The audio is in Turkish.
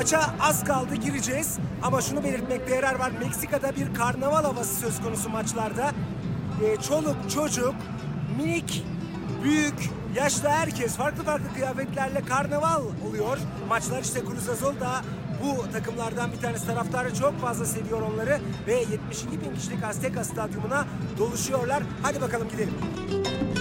Maça az kaldı, gireceğiz. Ama şunu belirtmekte yarar var. Meksika'da bir karnaval havası söz konusu maçlarda. Çoluk, çocuk, minik, büyük, yaşlı herkes farklı farklı kıyafetlerle karnaval oluyor. Maçlar işte Cruz Azul da bu takımlardan bir tanesi. Taraftarı çok fazla seviyor onları ve 72 bin kişilik Azteca Stadyumuna doluşuyorlar. Hadi bakalım gidelim.